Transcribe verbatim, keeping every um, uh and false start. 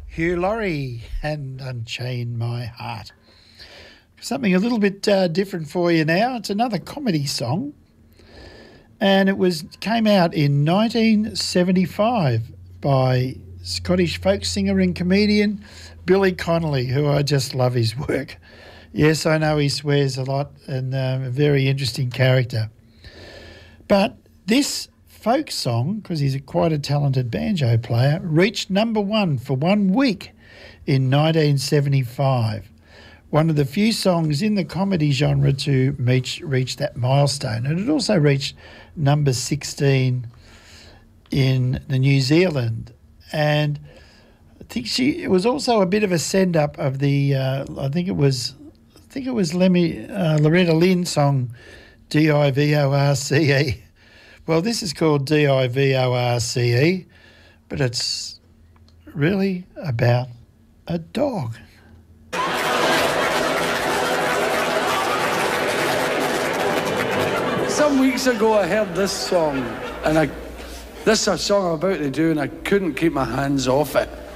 Hugh Laurie and Unchain My Heart. Something a little bit uh, different for you now. It's another comedy song, and it was came out in nineteen seventy-five by Scottish folk singer and comedian Billy Connolly, who I just love his work. Yes, I know he swears a lot and um, a very interesting character. But this folk song, because he's a quite a talented banjo player, reached number one for one week in nineteen seventy-five. One of the few songs in the comedy genre to reach, reach that milestone. And it also reached number sixteen in the New Zealand. And I think she it was also a bit of a send-up of the, uh, I think it was, I think it was Lemmy, uh, Loretta Lynn song, D I V O R C E. Well, this is called D I V O R C E, but it's really about a dog. Some weeks ago I heard this song, and I, this is a song I'm about to do, and I couldn't keep my hands off it.